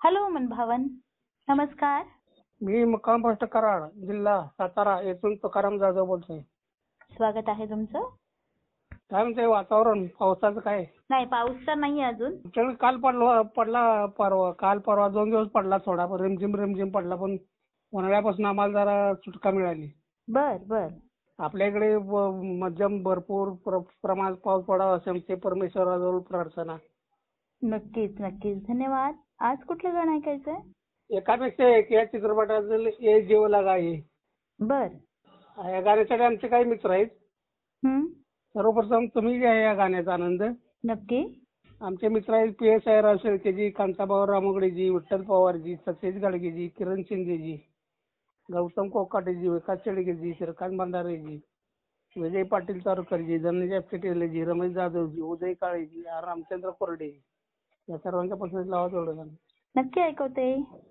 Hello मनभावन, नमस्कार. मी मुक्काम पोस्ट कराड, जिल्हा सातारा येथून तुकाराम जाधव बोलतोय. स्वागत आहे तुमचं. काय म्हणते वातावरण पावसाचं काय? नाही, पाऊस तर नाही अजून. आमच्याकडे काल पडला काल परवा 2 दिवस पडला, थोडा रिमझिम रिमझिम पडला, पण उन्हाळ्यापासून आम्हाला जरा सुटका मिळाली. बर बर. आपल्या इकडे मध्यम भरपूर प्रमाणात पाऊस पडावा अशी आमची परमेश्वराजवळ प्रार्थना. नक्कीच नक्कीच, धन्यवाद. आज कुठलं गाणं ऐकायचंय? एकापेक्षा एक या चित्रपटातील ए जीव लगा ये. बर. या गाण्यासाठी आमचे काही मित्र आहेत. सर्वप्रथम तुम्ही घ्या या गाण्याचा आनंद. नक्की. आमचे मित्र आहेत PSI राव शेळकेजी, कांताभाऊ रामगडेजी, विठ्ठल पवारजी, सतेज गाडगेजी, किरण शिंदेजी, गौतम कोकाटेजी, विकास शेळकेजी, श्रीकांत भंडारेजी, विजय पाटील तारकरजी, धनंजय पेटेलेजी, रमेश जाधवजी, उदय काळेजी, रामचंद्र कोरडे या सर्वांच्या पसंतीला लावा तेवढं गाणं. नक्की ऐकवते.